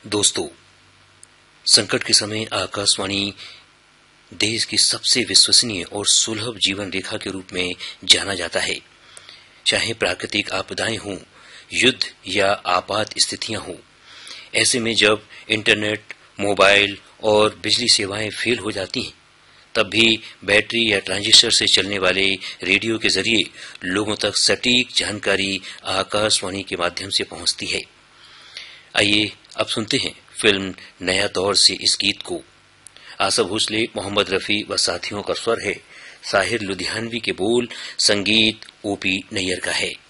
दोस्तों, संकट के समय आकाशवाणी देश की सबसे विश्वसनीय और सुलभ जीवन रेखा के रूप में जाना जाता है। चाहे प्राकृतिक आपदाएं हों, युद्ध या आपात स्थितियां हों, ऐसे में जब इंटरनेट, मोबाइल और बिजली सेवाएं फेल हो जाती हैं, तब भी बैटरी या ट्रांजिस्टर से चलने वाले रेडियो के जरिए लोगों तक सटीक जानकारी आकाशवाणी के माध्यम से पहुंचती है। आइए अब सुनते हैं फिल्म नया दौर से इस गीत को। आसफ भोसले, मोहम्मद रफी व साथियों का स्वर है, साहिर लुधियानवी के बोल, संगीत ओपी नैयर का है।